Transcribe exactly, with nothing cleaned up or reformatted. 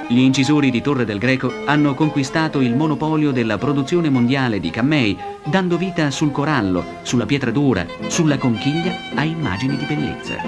Gli incisori di Torre del Greco hanno conquistato il monopolio della produzione mondiale di cammei, dando vita sul corallo, sulla pietra dura, sulla conchiglia a immagini di bellezza.